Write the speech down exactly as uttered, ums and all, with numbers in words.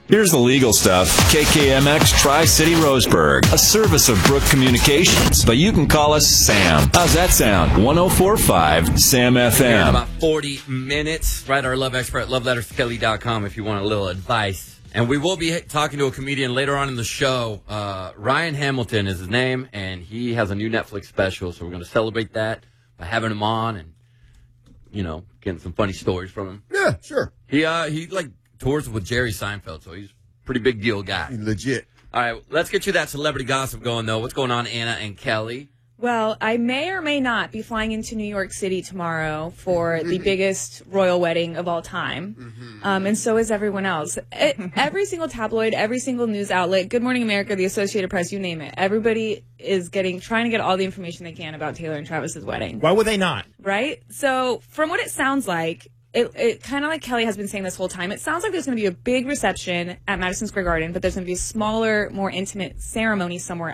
Here's the legal stuff. K K M X Tri-City Roseburg, a service of Brook Communications, but you can call us Sam. How's that sound? one oh four point five Sam F M. In about forty minutes. Write our love expert at love letters to kelly dot com if you want a little advice. And we will be talking to a comedian later on in the show. Uh, Ryan Hamilton is his name, and he has a new Netflix special, so we're going to celebrate that by having him on and, you know, getting some funny stories from him. Yeah, sure. He, uh, he like, tours with Jerry Seinfeld, so he's a pretty big deal guy. Legit. All right, let's get you that celebrity gossip going, though. What's going on, Anna and Kelly? Well, I may or may not be flying into New York City tomorrow for the biggest royal wedding of all time. Mm-hmm. Um, and so is everyone else. It, every single tabloid, every single news outlet, Good Morning America, the Associated Press, you name it. Everybody is getting trying to get all the information they can about Taylor and Travis's wedding. Why would they not? Right? So from what it sounds like, It, it kind of like Kelly has been saying this whole time, it sounds like there's going to be a big reception at Madison Square Garden, but there's going to be a smaller, more intimate ceremony somewhere